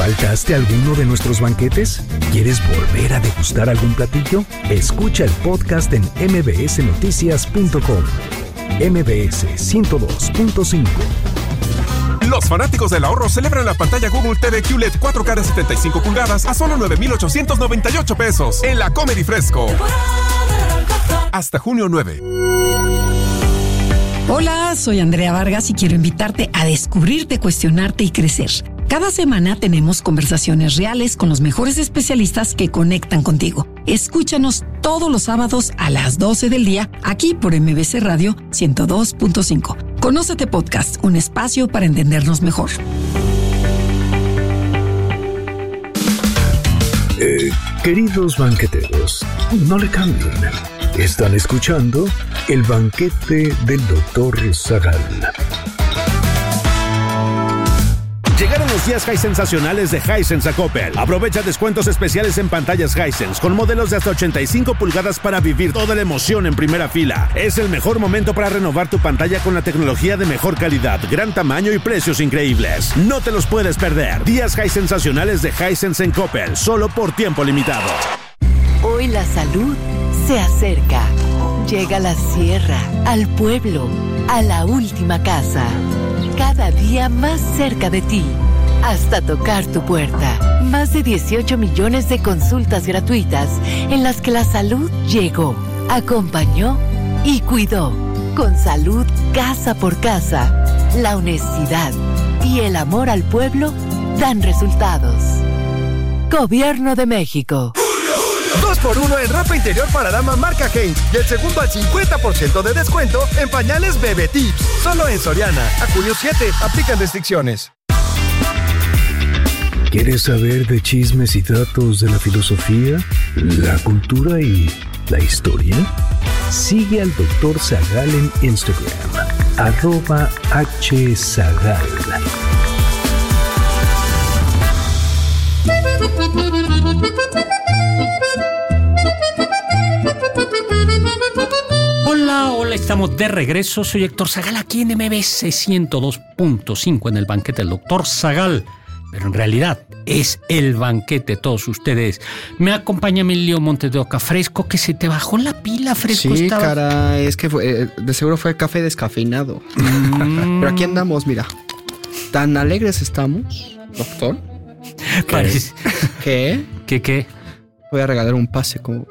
¿Faltaste alguno de nuestros banquetes? ¿Quieres volver a degustar algún platillo? Escucha el podcast en mbsnoticias.com. MBS 102.5. Los fanáticos del ahorro celebran la pantalla Google TV QLED 4K de 75 pulgadas a solo $9,898 en la Comedy Fresco. Hasta junio 9. Hola, soy Andrea Vargas y quiero invitarte a descubrirte, cuestionarte y crecer. Cada semana tenemos conversaciones reales con los mejores especialistas que conectan contigo. Escúchanos todos los sábados a las 12 del día, aquí por MBC Radio 102.5. Conócete Podcast, un espacio para entendernos mejor. Queridos banqueteros, no le cambien. Están escuchando El Banquete del Dr. Zagal. Llegaron los días Hisense sensacionales de Hisense a Coppel. Aprovecha descuentos especiales en pantallas Hisense con modelos de hasta 85 pulgadas para vivir toda la emoción en primera fila. Es el mejor momento para renovar tu pantalla con la tecnología de mejor calidad, gran tamaño y precios increíbles. No te los puedes perder. Días Hisense sensacionales de Hisense en Coppel, solo por tiempo limitado. Hoy la salud se acerca. Llega a la sierra, al pueblo, a la última casa. Cada día más cerca de ti, hasta tocar tu puerta. Más de 18 millones de consultas gratuitas en las que la salud llegó, acompañó y cuidó. Con salud casa por casa, la honestidad y el amor al pueblo dan resultados. Gobierno de México. 2x1 en ropa interior para dama marca Heinz y el segundo al 50% de descuento en pañales Bebe Tips. Solo en Soriana. A julio 7. Aplican restricciones. ¿Quieres saber de chismes y datos de la filosofía, la cultura y la historia? Sigue al Dr. Zagal en Instagram. @hzagal. Hola, estamos de regreso. Soy Héctor Zagal aquí en MBS 102.5 en el banquete del Dr. Zagal. Pero en realidad es el banquete, todos ustedes. Me acompaña Emilio Montes de Oca. Fresco, que se te bajó la pila, Fresco. Sí, estaba... cara, es que de seguro fue café descafeinado. Pero aquí andamos, mira. Tan alegres estamos, doctor. ¿Qué? ¿Qué? Voy a regalar un pase como...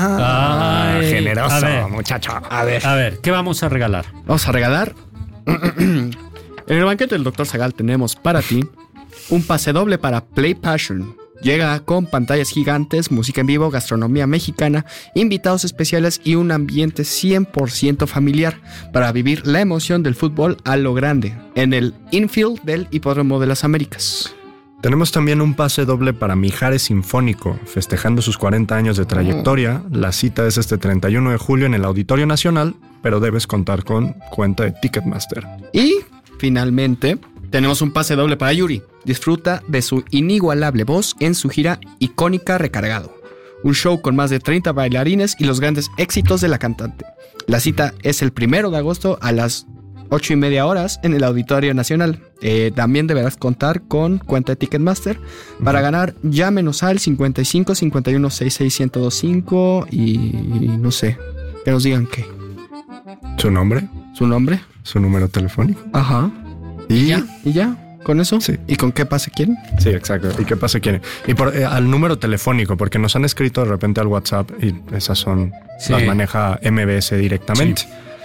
generoso, muchacho. A ver, ¿qué vamos a regalar? Vamos a regalar... En el banquete del Dr. Zagal tenemos para ti un pase doble para Play Passion. Llega con pantallas gigantes, música en vivo, gastronomía mexicana, invitados especiales y un ambiente 100% familiar para vivir la emoción del fútbol a lo grande en el infield del Hipódromo de las Américas. Tenemos también un pase doble para Mijares Sinfónico, festejando sus 40 años de trayectoria. La cita es este 31 de julio en el Auditorio Nacional, pero debes contar con cuenta de Ticketmaster. Y, finalmente, tenemos un pase doble para Yuri. Disfruta de su inigualable voz en su gira icónica Recargado. Un show con más de 30 bailarines y los grandes éxitos de la cantante. La cita es el 1 de agosto a las 8:30 horas en el Auditorio Nacional. También deberás contar con cuenta de Ticketmaster. Para ganar, llámenos al 55 51 66 1025 y no sé, que nos digan qué. ¿Su nombre? ¿Su nombre? ¿Su número telefónico? Ajá. ¿Y ya? ¿Con eso? Sí. ¿Y con qué pase quieren? Sí, exacto. ¿Y qué pase quieren? Y al número telefónico, porque nos han escrito de repente al WhatsApp y esas son... Sí. Las maneja MBS directamente. Sí.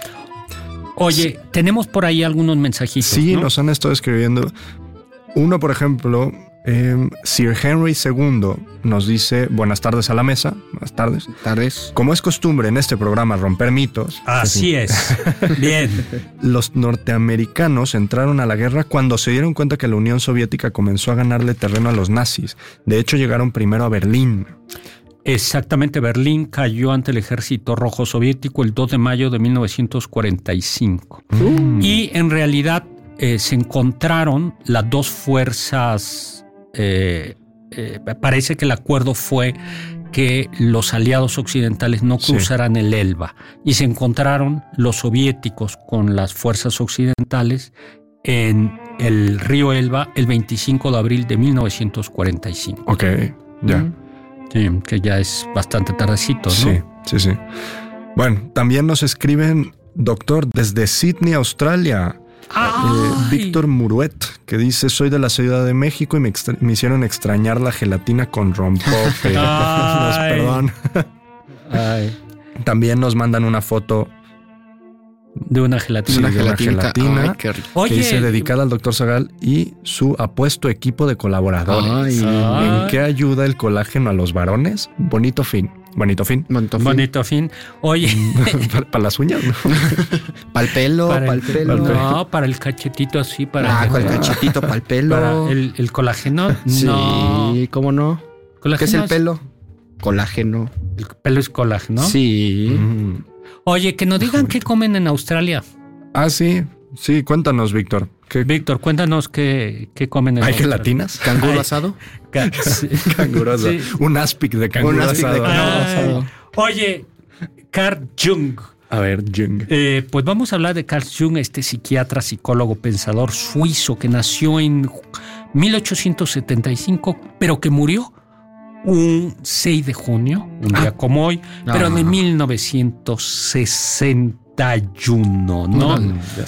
Oye, tenemos por ahí algunos mensajitos, sí, ¿no? Nos han estado escribiendo. Uno, por ejemplo, Sir Henry II nos dice: buenas tardes a la mesa. Buenas tardes. Tardes. Como es costumbre en este programa romper mitos. Así es. Bien. Los norteamericanos entraron a la guerra cuando se dieron cuenta que la Unión Soviética comenzó a ganarle terreno a los nazis. De hecho, llegaron primero a Berlín. Exactamente, Berlín cayó ante el ejército rojo soviético el 2 de mayo de 1945. Y en realidad se encontraron las dos fuerzas. Parece que el acuerdo fue que los aliados occidentales no cruzaran el Elba. Y se encontraron los soviéticos con las fuerzas occidentales en el río Elba el 25 de abril de 1945. Ok, ya. Sí, que ya es bastante tardecito, ¿no? Sí. Bueno, también nos escriben, doctor, desde Sydney, Australia. Víctor Muruet, que dice: soy de la Ciudad de México y me hicieron extrañar la gelatina con rompope. Perdón. También nos mandan una foto de una gelatina. Sí, de una gelatina. Ay, qué rico. Oye, que dice dedicada al doctor Zagal y su apuesto equipo de colaboradores. ¿En qué ayuda el colágeno a los varones? Bonito fin. Oye. ¿Para las uñas? ¿No? ¿Para el pelo? ¿Para el pelo? No, para el cachetito así. Para el cachetito, para el pelo. Para el colágeno. Sí, no. ¿Cómo no? ¿Qué es el pelo? Colágeno. El pelo es colágeno. Sí. Oye, que nos digan qué comen en Australia. Ah, sí. Sí, cuéntanos, Víctor. Víctor, cuéntanos qué comen en ¿Hay Australia. gelatinas? ¿Canguro asado? Canguro asado. Sí. Un aspic de canguro asado. Oye, Carl Jung. A ver, Jung. Pues vamos a hablar de Carl Jung, este psiquiatra, psicólogo, pensador suizo que nació en 1875, pero que murió un 6 de junio, un día como hoy, pero de 1961, ¿no?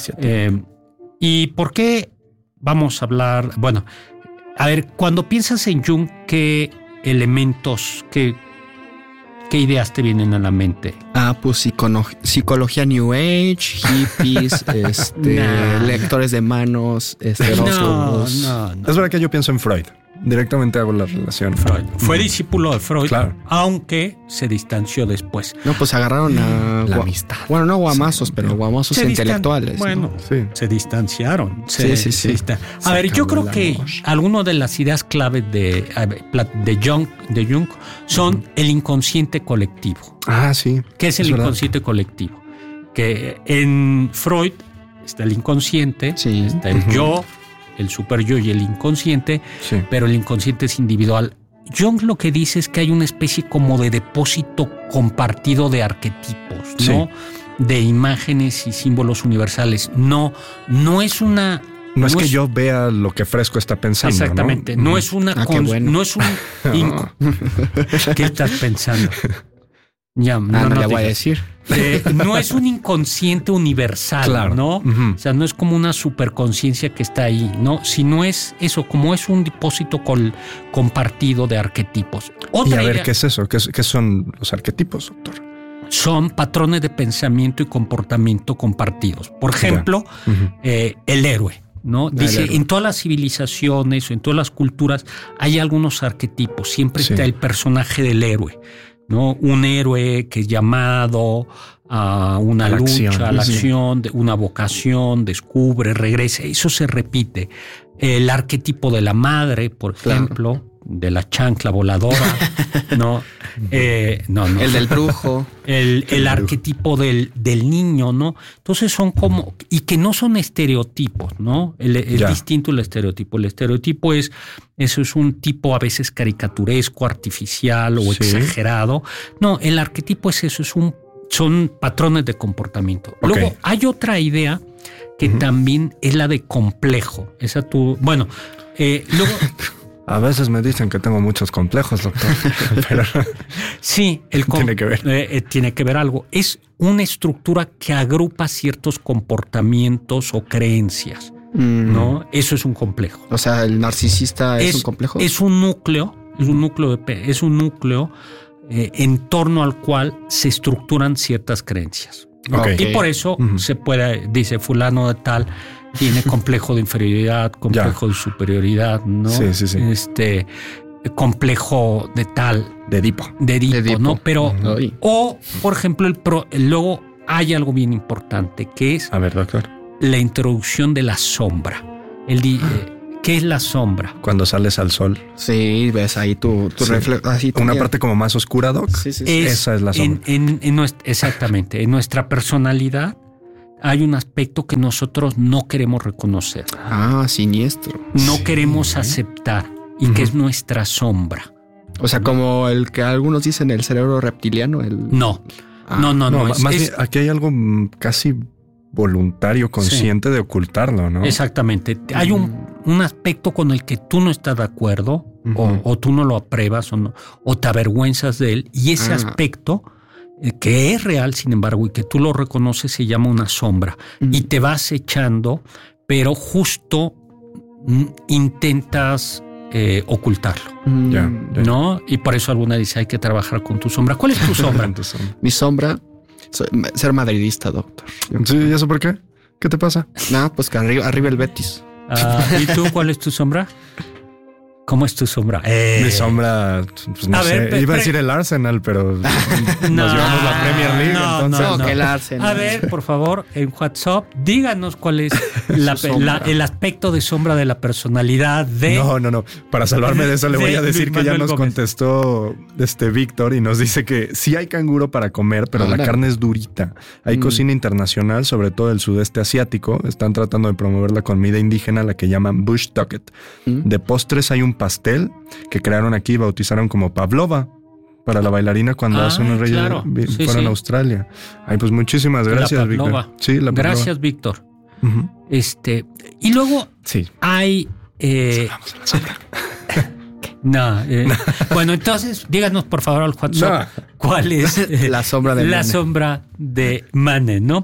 ¿Y por qué vamos a hablar? Bueno, a ver, cuando piensas en Jung, ¿qué elementos, qué ideas te vienen a la mente? Pues psicología New Age, hippies, lectores de manos, No. Es verdad que yo pienso en Freud. Directamente hago la relación. Freud. Fue discípulo de Freud, claro, aunque se distanció después. No, pues agarraron a la amistad. Bueno, no guamazos, pero guamazos intelectuales. Bueno, ¿no? Se distanciaron. Sí. A ver, yo creo que algunas de las ideas claves de Jung son el inconsciente colectivo. Ah, sí. ¿Qué es el inconsciente colectivo? Que en Freud está el inconsciente, está el yo, el super yo y el inconsciente, pero el inconsciente es individual. Jung lo que dice es que hay una especie como de depósito compartido de arquetipos, ¿no? De imágenes y símbolos universales. No es una... No es que yo vea lo que Fresco está pensando. Exactamente. No es una... No es un... ¿Qué estás pensando? Ya, no le voy a decir. No es un inconsciente universal, claro, ¿no? O sea, no es como una superconciencia que está ahí, ¿no? Sino es eso, como es un depósito compartido de arquetipos. Otra idea, ¿qué es eso? ¿Qué son los arquetipos, doctor? Son patrones de pensamiento y comportamiento compartidos. Por ejemplo, el héroe, ¿no? Dice, en todas las civilizaciones o en todas las culturas hay algunos arquetipos. Siempre está el personaje del héroe, ¿no? Un héroe que es llamado a una lucha, a la acción, una vocación, descubre, regresa. Eso se repite. El arquetipo de la madre, por ejemplo, de la chancla voladora, ¿no? No. El del brujo. El arquetipo del niño, ¿no? Entonces son como... Y que no son estereotipos, ¿no? Es distinto el estereotipo. El estereotipo eso es un tipo a veces caricaturesco, artificial o exagerado. No, el arquetipo es eso, son patrones de comportamiento. Okay. Luego hay otra idea que también es la de complejo. Luego... A veces me dicen que tengo muchos complejos, doctor. Pero sí, tiene que ver. Tiene que ver algo. Es una estructura que agrupa ciertos comportamientos o creencias, ¿no? Eso es un complejo. O sea, el narcisista es un complejo. Es un núcleo en torno al cual se estructuran ciertas creencias. Okay. Y por eso se puede, dice fulano de tal, tiene complejo de inferioridad, complejo de superioridad, ¿no? Sí. Complejo de tal. De Edipo, ¿no? Pero, o, por ejemplo, luego hay algo bien importante que es... A ver, doctor. La introducción de la sombra. ¿Qué es la sombra? Cuando sales al sol. Sí, ves ahí tu reflejo. Una parte como más oscura, Doc. Sí. Esa es la sombra. Exactamente. En nuestra personalidad hay un aspecto que nosotros no queremos reconocer. Siniestro. No queremos aceptar y que es nuestra sombra. O sea, como el que algunos dicen, el cerebro reptiliano. No. No. Más bien, aquí hay algo casi voluntario, consciente de ocultarlo, ¿no? Exactamente. Hay un aspecto con el que tú no estás de acuerdo o tú no lo apruebas o te avergüenzas de él, y ese aspecto que es real, sin embargo, y que tú lo reconoces, se llama una sombra y te vas echando, pero justo intentas ocultarlo, ¿no? Y por eso alguna dice hay que trabajar con tu sombra. ¿Cuál es tu sombra? Mi sombra, ser madridista, doctor. Sí, ¿y eso por qué? ¿Qué te pasa? No, pues que arriba el Betis. ¿Y tú cuál es tu sombra? ¿Cómo es tu sombra? Mi sombra, pues no sé. Iba a decir el Arsenal, pero nos llevamos la Premier League, entonces. No, que el Arsenal. A ver, por favor, en WhatsApp, díganos cuál es el aspecto de sombra de la personalidad de... No. Para salvarme de eso le voy a decir que ya nos contestó Víctor y nos dice que sí hay canguro para comer, pero la carne es durita. Hay cocina internacional, sobre todo del sudeste asiático. Están tratando de promover la comida indígena, la que llaman bush tucket. De postres hay un pastel que crearon aquí y bautizaron como Pavlova para la bailarina cuando hace unos reyes fueron a Australia. Ay, pues muchísimas gracias, Víctor. Sí, la Pavlova. Gracias, Víctor. Y luego hay... Bueno, entonces díganos por favor al WhatsApp cuál es la sombra de la sombra de Mane, ¿no?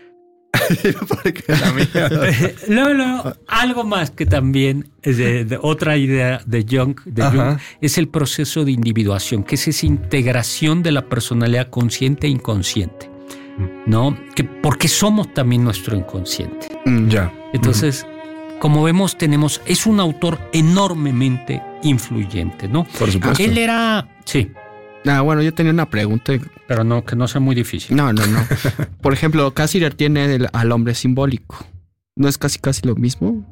Luego, algo más que también es de otra idea de Jung, es el proceso de individuación, que es esa integración de la personalidad consciente e inconsciente, ¿no? Porque somos también nuestro inconsciente. Entonces, como vemos, es un autor enormemente influyente, ¿no? Por supuesto. Él era... Sí. Bueno, yo tenía una pregunta. Pero que no sea muy difícil. No. Por ejemplo, Cassirer tiene al hombre simbólico. ¿No es casi lo mismo?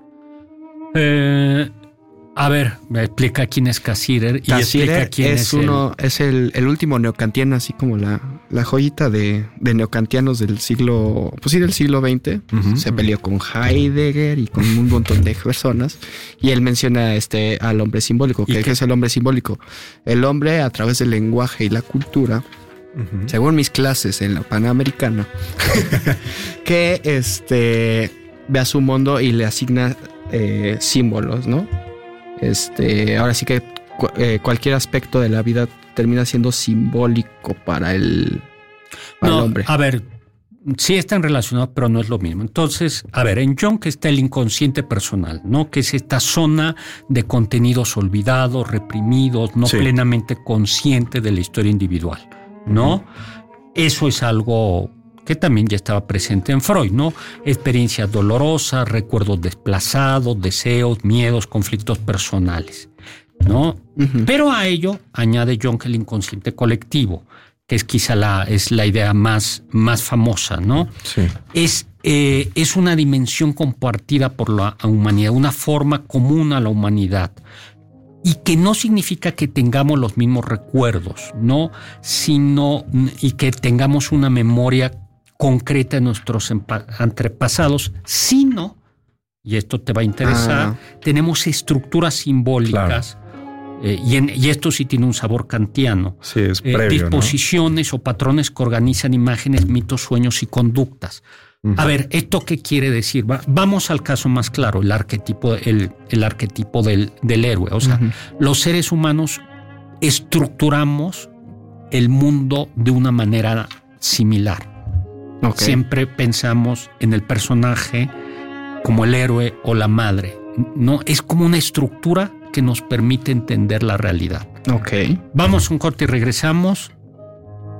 A ver, me explica quién es Cassirer y explica quién es es el último neokantiano, así como la joyita de neokantianos del siglo... Pues sí, del siglo XX. Se peleó con Heidegger y con un montón de personas. Y él menciona al hombre simbólico. ¿Qué es el hombre simbólico? El hombre, a través del lenguaje y la cultura, según mis clases en la Panamericana, que ve a su mundo y le asigna símbolos, ¿no? Ahora sí que cualquier aspecto de la vida termina siendo simbólico para el hombre. A ver, sí están relacionados, pero no es lo mismo. Entonces, a ver, en Jung está el inconsciente personal, ¿no? Que es esta zona de contenidos olvidados, reprimidos, no plenamente consciente de la historia individual, ¿no? Eso es algo que también ya estaba presente en Freud, ¿no? Experiencias dolorosas, recuerdos desplazados, deseos, miedos, conflictos personales, ¿no? Pero a ello añade Jung el inconsciente colectivo, que es quizá la idea más famosa, ¿no? Sí. Es una dimensión compartida por la humanidad, una forma común a la humanidad. Y que no significa que tengamos los mismos recuerdos, ¿no? Y que tengamos una memoria concreta de nuestros antepasados, sino, y esto te va a interesar, tenemos estructuras simbólicas, y esto sí tiene un sabor kantiano, es previo, disposiciones, ¿no? O patrones que organizan imágenes, mitos, sueños y conductas. A ver, ¿esto qué quiere decir? Vamos al caso más claro, el arquetipo del héroe. O sea, los seres humanos estructuramos el mundo de una manera similar. Siempre pensamos en el personaje como el héroe o la madre. No, es como una estructura que nos permite entender la realidad. Vamos a un corte y regresamos.